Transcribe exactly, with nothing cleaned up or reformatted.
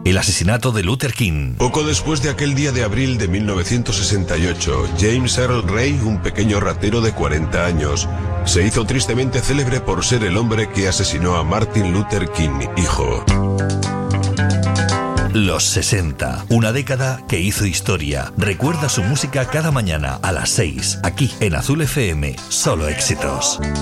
El asesinato de Luther King. Poco después de aquel día de abril de mil novecientos sesenta y ocho, James Earl Ray, un pequeño ratero de cuarenta años, se hizo tristemente célebre por ser el hombre que asesinó a Martin Luther King, hijo. Los sesenta, una década que hizo historia. Recuerda su música cada mañana a las seis, aquí en Azul F M, solo éxitos.